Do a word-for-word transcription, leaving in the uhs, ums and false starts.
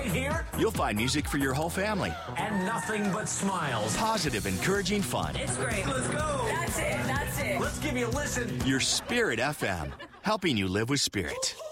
Right here. You'll find music for your whole family. And nothing but smiles. Positive, encouraging fun. It's great. Let's go. That's it. That's it. Let's give you a listen. Your Spirit F M, helping you live with spirit.